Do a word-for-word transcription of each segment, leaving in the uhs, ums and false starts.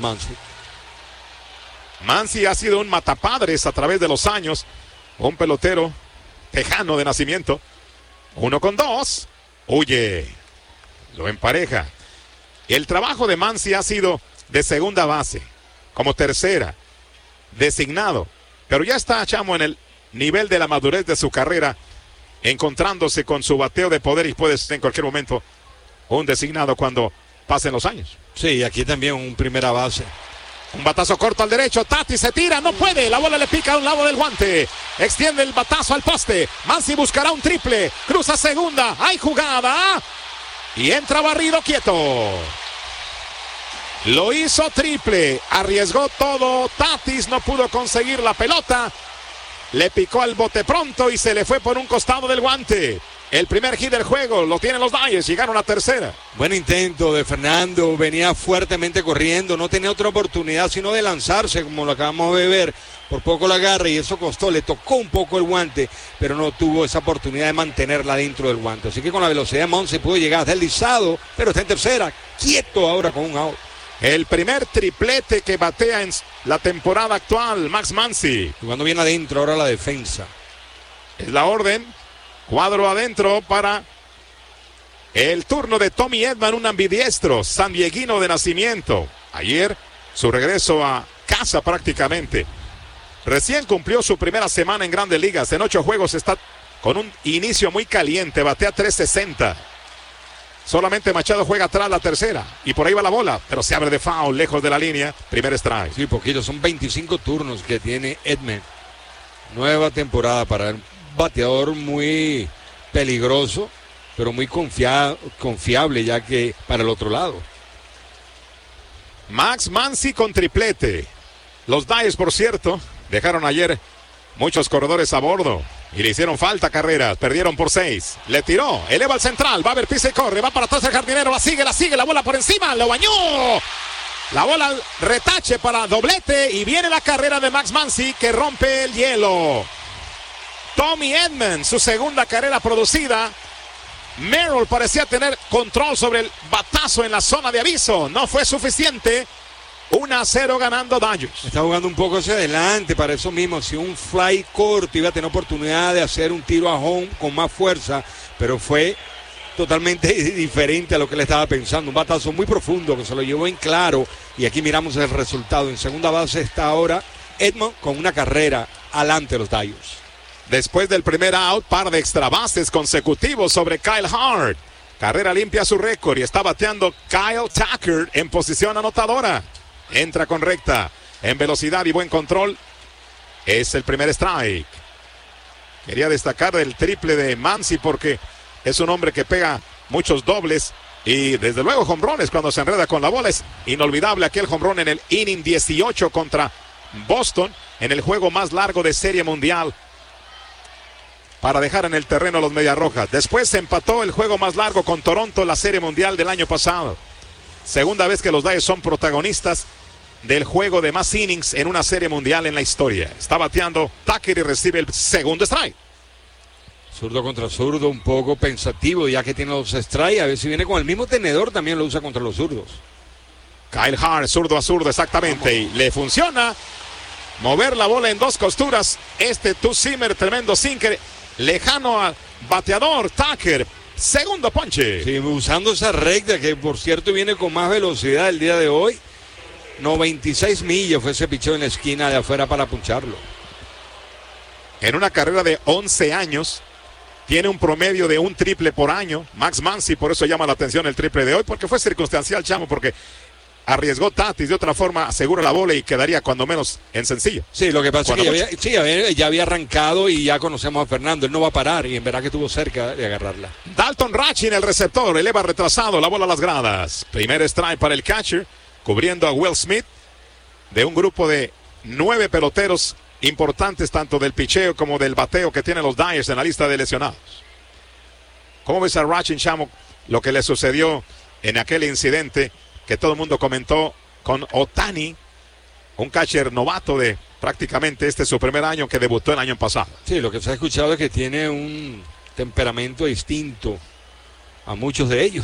Muncy. Muncy ha sido un matapadres a través de los años, un pelotero tejano de nacimiento. Uno con dos, huye, lo empareja. El trabajo de Muncy ha sido de segunda base, como tercera, designado, pero ya está, chamo, en el nivel de la madurez de su carrera, encontrándose con su bateo de poder y puede ser en cualquier momento un designado cuando pasen los años. Sí, aquí también un primera base. Un batazo corto al derecho, Tatis se tira, no puede, la bola le pica a un lado del guante, extiende el batazo al poste, Muncy buscará un triple, cruza segunda, hay jugada, y entra barrido quieto. Lo hizo triple, arriesgó todo, Tatis no pudo conseguir la pelota, le picó al bote pronto y se le fue por un costado del guante. El primer hit del juego lo tienen los Dodgers, llegaron a tercera. Buen intento de Fernando, venía fuertemente corriendo, no tenía otra oportunidad sino de lanzarse, como lo acabamos de ver. Por poco la agarra y eso costó, le tocó un poco el guante, pero no tuvo esa oportunidad de mantenerla dentro del guante. Así que con la velocidad de Muncy pudo llegar deslizado, pero está en tercera, quieto ahora con un out. El primer triplete que batea en la temporada actual, Max Muncy. Jugando bien adentro ahora la defensa. Es la orden, cuadro adentro para el turno de Tommy Edman, un ambidiestro, sandieguino de nacimiento. Ayer su regreso a casa prácticamente. Recién cumplió su primera semana en Grandes Ligas. En ocho juegos está con un inicio muy caliente, batea tres sesenta. Solamente Machado juega atrás la tercera y por ahí va la bola, pero se abre de foul lejos de la línea. Primer strike. Sí, poquito, son veinticinco turnos que tiene Edman. Nueva temporada para un bateador muy peligroso, pero muy confia- confiable ya que para el otro lado. Max Muncy con triplete. Los Dodgers, por cierto, dejaron ayer muchos corredores a bordo y le hicieron falta carreras, perdieron por seis. Le tiró, eleva al central, va a ver, pisa y corre, va para atrás el jardinero, la sigue, la sigue, la bola por encima, lo bañó. La bola retache para doblete y viene la carrera de Max Muncy que rompe el hielo. Tommy Edman, su segunda carrera producida. Merrill parecía tener control sobre el batazo en la zona de aviso, no fue suficiente. uno a cero ganando Dodgers. Está jugando un poco hacia adelante para eso mismo. Si un fly corto iba a tener oportunidad de hacer un tiro a home con más fuerza, pero fue totalmente diferente a lo que le estaba pensando. Un batazo muy profundo que se lo llevó en claro. Y aquí miramos el resultado. En segunda base está ahora Edman con una carrera adelante de los Dodgers. Después del primer out, par de extra bases consecutivos sobre Kyle Hart. Carrera limpia su récord y está bateando Kyle Tucker en posición anotadora. Entra con recta, en velocidad y buen control. Es el primer strike. Quería destacar el triple de Muncy porque es un hombre que pega muchos dobles y desde luego jonrones cuando se enreda con la bola. Es inolvidable aquel jonrón en el inning dieciocho contra Boston en el juego más largo de Serie Mundial para dejar en el terreno a los Medias Rojas. Después se empató el juego más largo con Toronto, la Serie Mundial del año pasado. Segunda vez que los Dodgers son protagonistas del juego de más innings en una Serie Mundial en la historia. Está bateando Tucker y recibe el segundo strike. Zurdo contra zurdo, un poco pensativo ya que tiene los strikes. A ver si viene con el mismo tenedor, también lo usa contra los zurdos. Kyle Hart, zurdo a zurdo exactamente. Y le funciona mover la bola en dos costuras. Este two-seamer, tremendo sinker, lejano al bateador Tucker. Segundo ponche. Sí, usando esa recta que por cierto viene con más velocidad el día de hoy. noventa y seis millas fue ese picheo en la esquina de afuera para puncharlo. En una carrera de once años, tiene un promedio de un triple por año. Max Muncy, por eso llama la atención el triple de hoy, porque fue circunstancial, chamo, porque arriesgó Tatis, de otra forma asegura la bola y quedaría cuando menos en sencillo. Sí, lo que pasa cuando es que ya había, sí, había, ya había arrancado y ya conocemos a Fernando, él no va a parar y en verdad que estuvo cerca de agarrarla. Dalton Rachin, el receptor, eleva retrasado la bola a las gradas. Primer strike para el catcher, cubriendo a Will Smith, de un grupo de nueve peloteros importantes, tanto del picheo como del bateo que tienen los Dodgers en la lista de lesionados. ¿Cómo ves a Rachin, chamo, lo que le sucedió en aquel incidente que todo el mundo comentó con Ohtani, un catcher novato de prácticamente este su primer año que debutó el año pasado? Sí, lo que se ha escuchado es que tiene un temperamento distinto a muchos de ellos.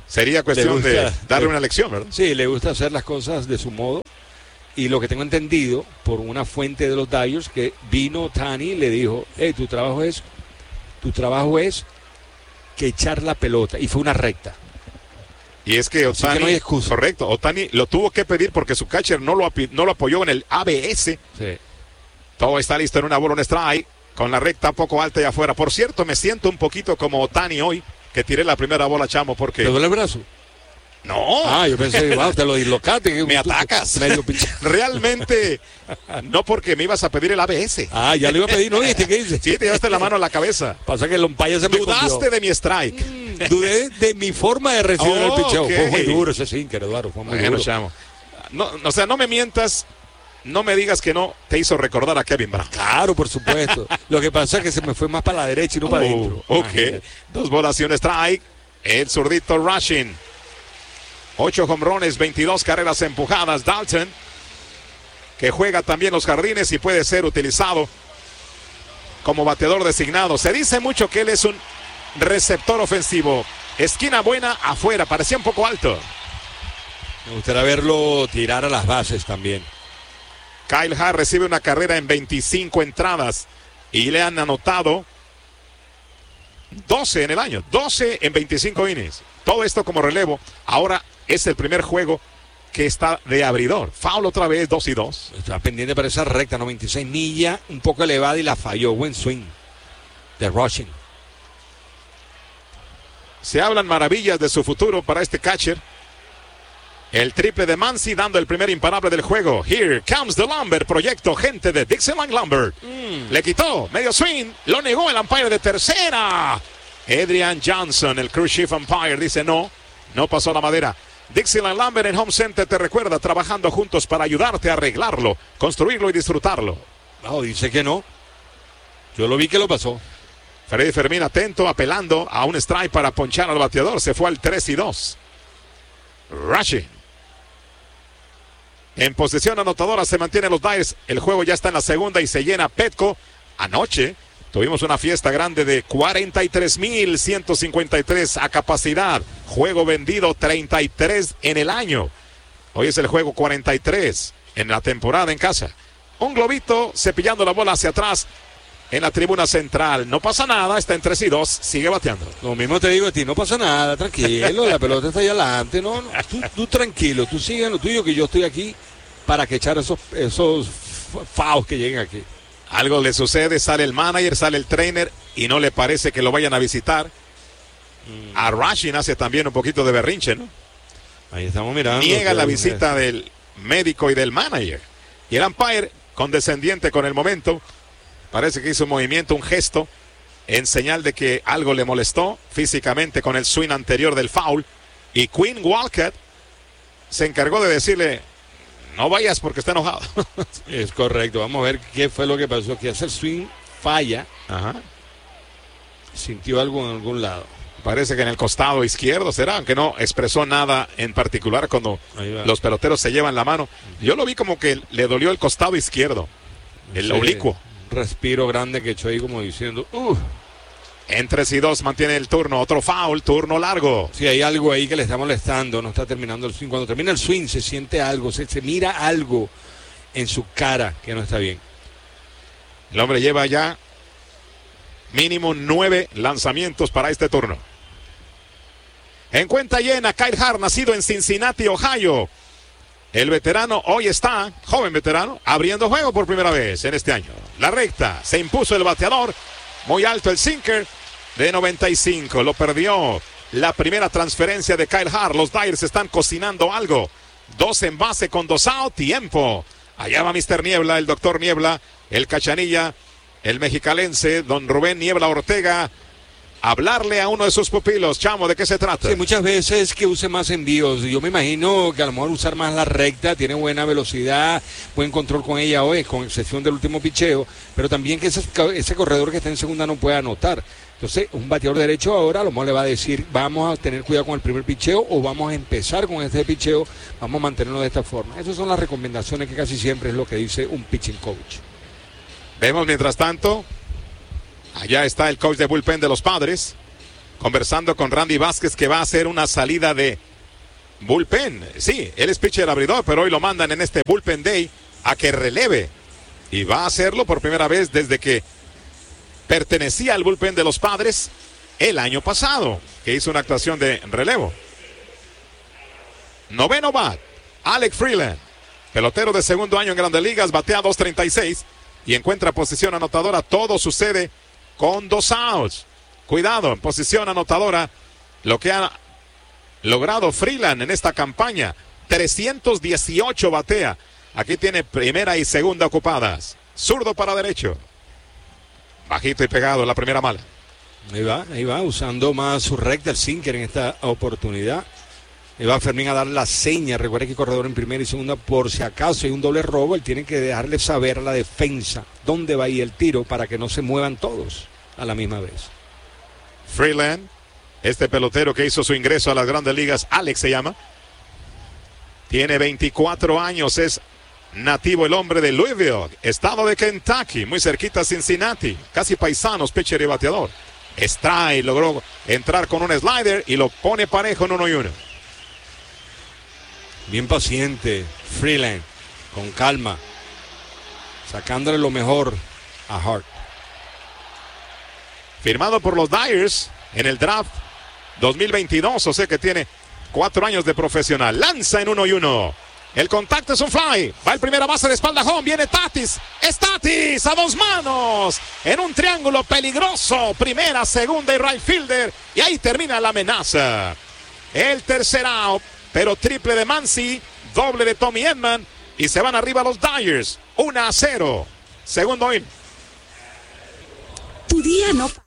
Sería cuestión gusta, de darle le, una lección, ¿verdad? Sí, le gusta hacer las cosas de su modo. Y lo que tengo entendido por una fuente de los Dyers, que vino Tani y le dijo, hey, tu trabajo es, tu trabajo es que echar la pelota. Y fue una recta. Y es que Ohtani, que no hay excusa. Correcto, Ohtani lo tuvo que pedir porque su catcher no lo, no lo apoyó en el A B S. Sí. Todo está listo en una bola, un strike, con la recta poco alta y afuera. Por cierto, me siento un poquito como Ohtani hoy, que tiré la primera bola, chamo, porque... ¿Te duele el brazo? No. Ah, yo pensé, wow, te lo dislocaste. Me atacas. Medio Realmente, no porque me ibas a pedir el A B S. Ah, ya le iba a pedir, ¿no viste qué dice? Sí, te llevaste la mano a la cabeza. Pasa que el umpire se me Dudaste confió. de mi strike. Mm, dudé de mi forma de recibir oh, el picheo. Okay. Fue muy duro ese sinker, Eduardo, fue muy bueno, duro. Chamo. No, o sea, no me mientas, no me digas que no te hizo recordar a Kevin Brown. Claro, por supuesto. Lo que pasa es que se me fue más para la derecha y no oh, para adentro. Ok, dos bolas y un strike. El zurdito rushing. Ocho jonrones, veintidós carreras empujadas. Dalton, que juega también los jardines y puede ser utilizado como bateador designado. Se dice mucho que él es un receptor ofensivo. Esquina buena, afuera, parecía un poco alto. Me gustaría verlo tirar a las bases también. Kyle Hart recibe una carrera en veinticinco entradas y le han anotado doce en el año, doce en veinticinco innings. Todo esto como relevo. Ahora es el primer juego que está de abridor. Foul otra vez, dos y dos. Está pendiente para esa recta, noventa y seis millas, un poco elevada y la falló. Buen swing de rushing. Se hablan maravillas de su futuro para este catcher. El triple de Mansi dando el primer imparable del juego. Here comes the Lumber, proyecto gente de Dixieland Lumber. Mm. Le quitó medio swing, lo negó el umpire de tercera. Adrian Johnson, el crew chief umpire, dice no, no pasó la madera. Dixieland Lumber en Home Center te recuerda, trabajando juntos para ayudarte a arreglarlo, construirlo y disfrutarlo. No, dice que no. Yo lo vi que lo pasó. Freddy Fermín atento, apelando a un strike para ponchar al bateador. Se fue al tres y dos. Rushing. En posición anotadora se mantienen los Dyers. El juego ya está en la segunda y se llena Petco. Anoche tuvimos una fiesta grande de cuarenta y tres mil ciento cincuenta y tres a capacidad. Juego vendido treinta y tres en el año. Hoy es el juego cuarenta y tres en la temporada en casa. Un globito cepillando la bola hacia atrás en la tribuna central. No pasa nada, está en tres y dos, sigue bateando. Lo mismo te digo a ti, no pasa nada, tranquilo, la pelota está ahí adelante. No, no, tú, tú tranquilo, tú sigue en lo tuyo, que yo estoy aquí para que echar esos, esos faos que lleguen aquí. Algo le sucede, sale el manager, sale el trainer y no le parece que lo vayan a visitar. Mm. A Rushing hace también un poquito de berrinche, ¿no? Ahí estamos mirando. Niega la visita es. del médico y del manager. Y el umpire, condescendiente con el momento, parece que hizo un movimiento, un gesto, en señal de que algo le molestó físicamente con el swing anterior del foul. Y Quinn Walcott se encargó de decirle, no vayas porque está enojado. Es correcto, vamos a ver qué fue lo que pasó. Que hace el swing, falla. Ajá. Sintió algo en algún lado. Parece que en el costado izquierdo será, aunque no expresó nada en particular cuando los peloteros se llevan la mano. Yo lo vi como que le dolió el costado izquierdo, el sí, oblicuo. Respiro grande que echó ahí como diciendo, uh. En tres y dos mantiene el turno, otro foul, turno largo. Sí, hay algo ahí que le está molestando, no está terminando el swing. Cuando termina el swing se siente algo, se, se mira algo en su cara que no está bien. El hombre lleva ya mínimo nueve lanzamientos para este turno. En cuenta llena, Kyle Hart, nacido en Cincinnati, Ohio. El veterano hoy está, joven veterano, abriendo juego por primera vez en este año. La recta, se impuso el bateador, muy alto el sinker de noventa y cinco. Lo perdió la primera transferencia de Kyle Hart. Los Dyers están cocinando algo. Dos en base con dos out, tiempo. Allá va mister Niebla, el doctor Niebla, el Cachanilla, el mexicalense, don Rubén Niebla Ortega. Hablarle a uno de sus pupilos. Chamo, ¿de qué se trata? Sí, muchas veces que use más envíos. Yo me imagino que a lo mejor usar más la recta, tiene buena velocidad, buen control con ella hoy, con excepción del último picheo, pero también que ese, ese corredor que está en segunda no pueda anotar. Entonces, un bateador derecho ahora a lo mejor le va a decir, vamos a tener cuidado con el primer picheo o vamos a empezar con este picheo, vamos a mantenerlo de esta forma. Esas son las recomendaciones que casi siempre es lo que dice un pitching coach. Vemos mientras tanto, allá está el coach de bullpen de los Padres, conversando con Randy Vázquez que va a hacer una salida de bullpen. Sí, él es pitcher abridor, pero hoy lo mandan en este bullpen day a que releve. Y va a hacerlo por primera vez desde que pertenecía al bullpen de los Padres el año pasado, que hizo una actuación de relevo. Noveno bat, Alex Freeland, pelotero de segundo año en Grandes Ligas, batea dos treinta y seis y encuentra posición anotadora. Todo sucede con dos outs. Cuidado, en posición anotadora, lo que ha logrado Freeland en esta campaña, trescientos dieciocho batea. Aquí tiene primera y segunda ocupadas. Zurdo para derecho. Bajito y pegado, la primera mala. Ahí va, ahí va, usando más su recta, el sinker en esta oportunidad. Ahí va Fermín a dar la seña. Recuerde que hay corredor en primera y segunda. Por si acaso hay un doble robo, él tiene que dejarle saber a la defensa dónde va a ir el tiro para que no se muevan todos a la misma vez. Freeland, este pelotero que hizo su ingreso a las Grandes Ligas, Alex se llama. Tiene veinticuatro años, es nativo el hombre de Louisville, estado de Kentucky, muy cerquita a Cincinnati, casi paisanos, pitcher y bateador. Extrae, logró entrar con un slider y lo pone parejo en uno y uno. Bien paciente, Freeland, con calma, sacándole lo mejor a Hart. Firmado por los Dyers en el draft dos mil veintidós, o sea que tiene cuatro años de profesional. Lanza en uno y uno. El contacto es un fly. Va el primera base de espalda home. Viene Tatis. Es Tatis a dos manos. En un triángulo peligroso. Primera, segunda y right fielder. Y ahí termina la amenaza. El tercer out. Pero triple de Muncy. Doble de Tommy Edman. Y se van arriba los Dyers. uno a cero. Segundo in. Tu día no